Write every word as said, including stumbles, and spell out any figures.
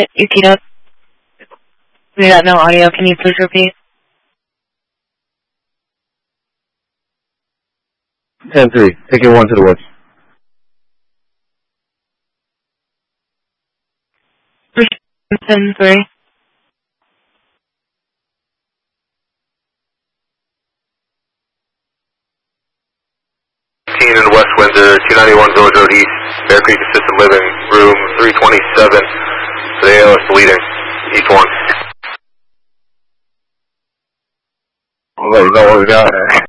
Yukito, we got no audio. Can you please repeat? ten three, taking one to the west. ten three. In West Windsor, two ninety-one Village Road East, Bear Creek Assisted Living, room three twenty-seven. The A L S bleeding, each one. I'll let you know what we got.